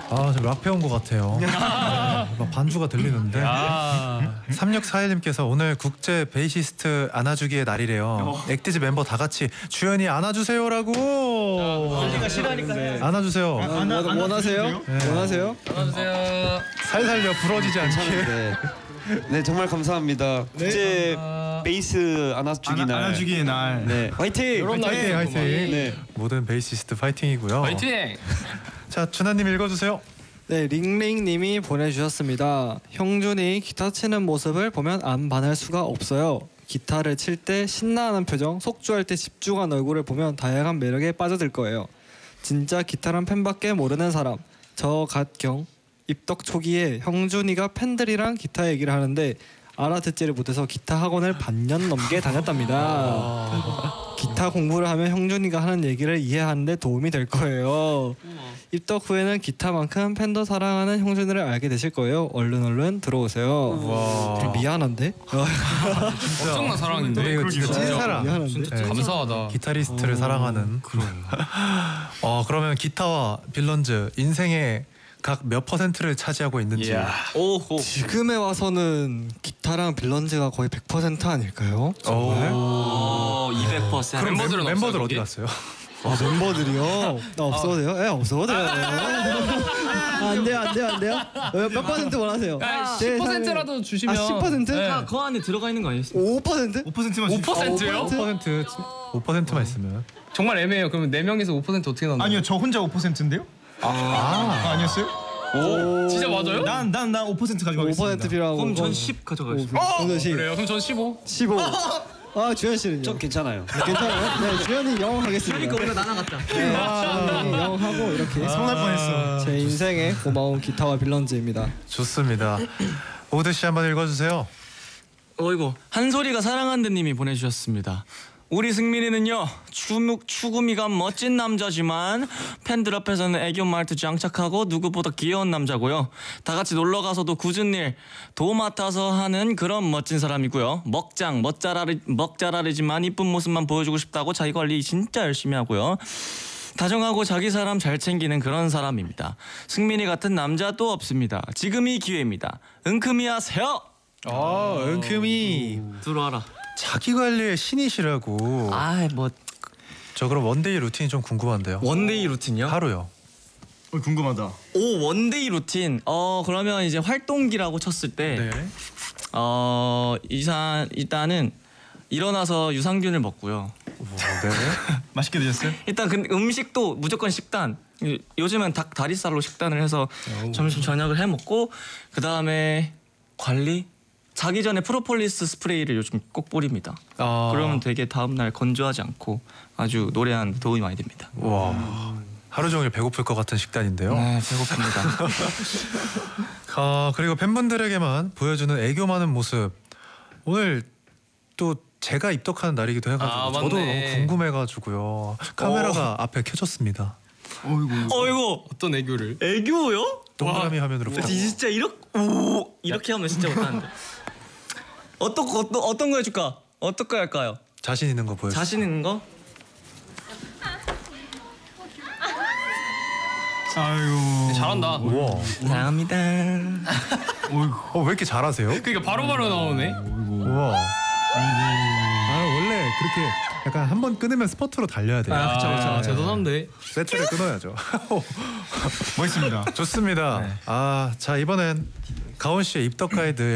아, 저 락 배운 것 같아요. 네, 막 반주가 들리는데. 3641님께서 오늘 국제 베이시스트 안아주기의 날이래요. 액티즈 멤버 다 같이 주연이 안아주세요라고. 우리가 싫어하니까 안아주세요. 원하세요? 네. 원하세요? 안녕하세요. 살살요, 부러지지 않게. 네, 정말 감사합니다. 국제 베이스 안아주기 날. 안아주기의 날. 네, 화이팅! 화이팅, 화이팅. 네. 모든 베이시스트 파이팅이고요. 화이팅! 자, 준하님 읽어주세요. 네, 링링님이 보내주셨습니다. 형준이 기타 치는 모습을 보면 안 반할 수가 없어요. 기타를 칠 때 신나하는 표정, 속주할 때 집중한 얼굴을 보면 다양한 매력에 빠져들 거예요. 진짜 기타란 팬밖에 모르는 사람. 저 갓경 입덕 초기에 형준이가 팬들이랑 기타 얘기를 하는데 알아듣지를 못해서 기타 학원을 반년 넘게 다녔답니다. 기타 공부를 하면 형준이가 하는 얘기를 이해하는데 도움이 될 거예요. 입덕 후에는 기타만큼 팬도 사랑하는 형준이를 알게 되실 거예요. 얼른 들어오세요. 와. 미안한데? 엄청난 사랑인데. 네, 이거 진짜 찐사랑. 미안한데? 진짜 네. 감사하다. 기타리스트를 사랑하는. 그러면 기타와 빌런즈 인생의 각 몇 %를 차지하고 있는지. 오호. 지금에 와서는 기타랑 빌런즈가 거의 100% 아닐까요? 정말? 오, 200%. 그럼 멤버들은 멤버들 없어요, 어디 거기? 갔어요? 멤버들이요? 나 없어도 돼요? 예, 없어도 돼요. 안 돼요. 몇 퍼센트 원하세요? 10%라도 주시면. 10%? 네. 그 안에 들어가 있는 거 아니에요? 5%? 5%만 5%요? 5%만 있으면. 정말 애매해요. 그러면 4명에서 5% 어떻게 나눠요? 아니요, 저 혼자 5%인데요? 아니었어요? 진짜 맞아요? 난 5% 가지고 가겠습니다. 5% 필요하고. 그럼 전 10 가져가겠습니다. 저는 10. 그래요? 그럼 전 15. 15. 아, 주현 씨는요? 좀 괜찮아요. 괜찮아요? 네, 주현이 영어 하겠습니다. 그러니까 우리가 나눠갔다. 네, 주현이 영어 하고 이렇게. 성날 뻔했어. 제 인생의 고마운 기타와 빌런즈입니다. 좋습니다. 오드 씨 한번 읽어주세요. 어이구, 한소리가 사랑한다님이 보내주셨습니다. 우리 승민이는요 추구미가 멋진 남자지만 팬들 앞에서는 애교 말투 장착하고 누구보다 귀여운 남자고요. 다 같이 놀러 가서도 굳은 일 도 맡아서 하는 그런 멋진 사람이고요. 먹자라리지만 이쁜 모습만 보여주고 싶다고 자기 관리 진짜 열심히 하고요. 다정하고 자기 사람 잘 챙기는 그런 사람입니다. 승민이 같은 남자도 없습니다. 지금이 기회입니다. 은큼이 하세요. 은큼이 들어와라. 자기 관리의 신이시라고. 뭐 저 그럼 원데이 루틴이 좀 궁금한데요. 원데이 루틴이요? 하루요. 궁금하다. 오, 원데이 루틴. 그러면 이제 활동기라고 쳤을 때 네. 일단은 일어나서 유산균을 먹고요. 네. 맛있게 드셨어요? 일단 근데 음식도 무조건 식단. 요즘은 닭 다리살로 식단을 해서 점심 저녁을 해 먹고 그 다음에 관리. 자기 전에 프로폴리스 스프레이를 요즘 꼭 뿌립니다. 그러면 되게 다음 날 건조하지 않고 아주 노래하는 도움이 많이 됩니다. 와. 하루 종일 배고플 것 같은 식단인데요. 네, 배고픕니다. 그리고 팬분들에게만 보여주는 애교 많은 모습. 오늘 또 제가 입덕하는 날이기도 해가지고 저도 맞네. 너무 궁금해가지고요. 카메라가 앞에 켜졌습니다. 어이구, 어떤 애교를? 애교요? 동그라미 화면으로 부탁. 진짜 이렇게 하면 진짜 못하는데. 어떤 거 해줄까? 어떤 거 할까요? 자신 있는 거 보여주세요. 자신 있는 거? 아이고. 잘한다. 우와. 감사합니다. 왜 이렇게 잘하세요? 그러니까 바로바로 나오네. 우와. 원래 그렇게 약간 한 번 끊으면 스포트로 달려야 돼요. 그쵸. 대단한데. 세트를 끊어야죠. 멋있습니다. 좋습니다. 자, 이번엔 가온 씨의 입덕 가이드